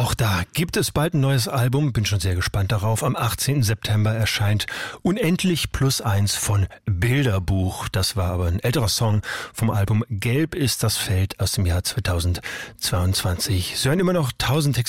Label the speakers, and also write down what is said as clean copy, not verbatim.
Speaker 1: Auch da gibt es bald ein neues Album, bin schon sehr gespannt darauf. Am 18. September erscheint Unendlich +1 von Bilderbuch. Das war aber ein älterer Song vom Album Gelb ist das Feld aus dem Jahr 2022. Sie hören immer noch 1000